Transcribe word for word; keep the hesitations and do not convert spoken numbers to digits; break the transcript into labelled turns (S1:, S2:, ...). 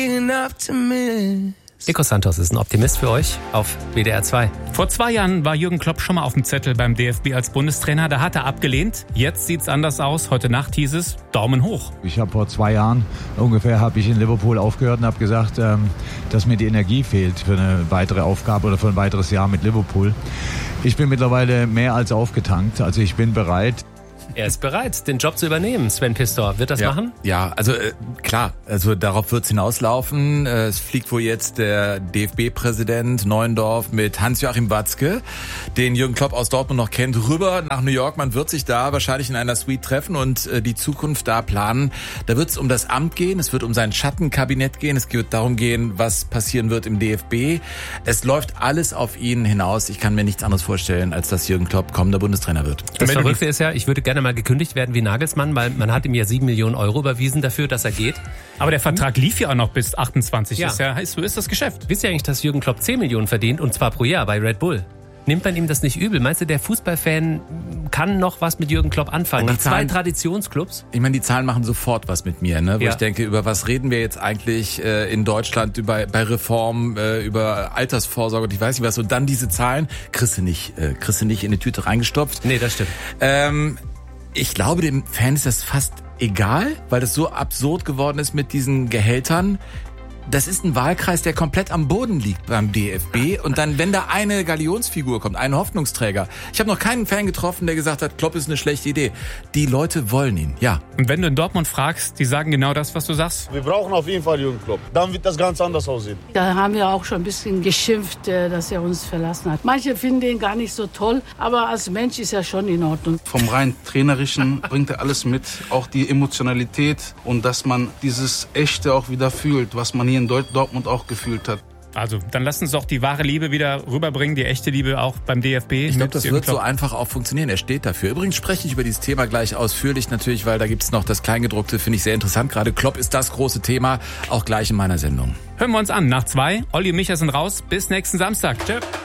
S1: Nico Santos ist ein Optimist für euch auf W D R zwei.
S2: Vor zwei Jahren war Jürgen Klopp schon mal auf dem Zettel beim D F B als Bundestrainer. Da hat er abgelehnt. Jetzt sieht's anders aus. Heute Nacht hieß es Daumen hoch.
S3: Ich habe vor zwei Jahren ungefähr habe ich in Liverpool aufgehört und habe gesagt, ähm, dass mir die Energie fehlt für eine weitere Aufgabe oder für ein weiteres Jahr mit Liverpool. Ich bin mittlerweile mehr als aufgetankt. Also ich bin bereit.
S1: Er ist bereit, den Job zu übernehmen. Sven Pistor, wird das
S4: ja,
S1: machen?
S4: Ja, also äh, klar, also darauf wird's hinauslaufen. Äh, es fliegt wohl jetzt der D F B-Präsident Neuendorf mit Hans-Joachim Watzke, den Jürgen Klopp aus Dortmund noch kennt, rüber nach New York. Man wird sich da wahrscheinlich in einer Suite treffen und äh, die Zukunft da planen. Da wird's um das Amt gehen, es wird um sein Schattenkabinett gehen, es wird darum gehen, was passieren wird im D F B. Es läuft alles auf ihn hinaus. Ich kann mir nichts anderes vorstellen, als dass Jürgen Klopp kommender Bundestrainer wird.
S1: Das Verrückte ist ja, ich würde gerne mal gekündigt werden wie Nagelsmann, weil man hat ihm ja sieben Millionen Euro überwiesen dafür, dass er geht.
S2: Aber der Vertrag lief ja auch noch bis achtundzwanzig.
S1: Ja.
S2: Ist ja, so ist das Geschäft.
S1: Wisst ihr eigentlich, dass Jürgen Klopp zehn Millionen verdient und zwar pro Jahr bei Red Bull? Nimmt man ihm das nicht übel? Meinst du, der Fußballfan kann noch was mit Jürgen Klopp anfangen? Nach zwei Traditionsclubs?
S4: Ich meine, die Zahlen machen sofort was mit mir, ne? Wo
S1: Ja.
S4: ich denke, über was reden wir jetzt eigentlich äh, in Deutschland, über bei Reform, äh, über Altersvorsorge und ich weiß nicht was. Und dann diese Zahlen, kriegst du nicht, äh, kriegst du nicht in die Tüte reingestopft.
S1: Nee, das stimmt.
S4: Ähm, ich glaube, dem Fan ist das fast egal, weil das so absurd geworden ist mit diesen Gehältern. Das ist ein Wahlkreis, der komplett am Boden liegt beim D F B. Und dann, wenn da eine Galionsfigur kommt, ein Hoffnungsträger. Ich habe noch keinen Fan getroffen, der gesagt hat, Klopp ist eine schlechte Idee. Die Leute wollen ihn, ja.
S2: Und wenn du in Dortmund fragst, die sagen genau das, was du sagst.
S5: Wir brauchen auf jeden Fall Jürgen Klopp. Dann wird das ganz anders aussehen.
S6: Da haben wir auch schon ein bisschen geschimpft, dass er uns verlassen hat. Manche finden ihn gar nicht so toll, aber als Mensch ist er schon in Ordnung.
S7: Vom rein Trainerischen bringt er alles mit, auch die Emotionalität und dass man dieses Echte auch wieder fühlt, was man hier in Dortmund auch gefühlt hat.
S2: Also, dann lass uns doch die wahre Liebe wieder rüberbringen, die echte Liebe auch beim D F B.
S4: Ich glaube, das wird so einfach auch funktionieren. Er steht dafür. Übrigens spreche ich über dieses Thema gleich ausführlich natürlich, weil da gibt's noch das Kleingedruckte, finde ich sehr interessant. Gerade Klopp ist das große Thema, auch gleich in meiner Sendung.
S2: Hören wir uns an. Nach zwei. Olli und Micha sind raus. Bis nächsten Samstag. Tschö.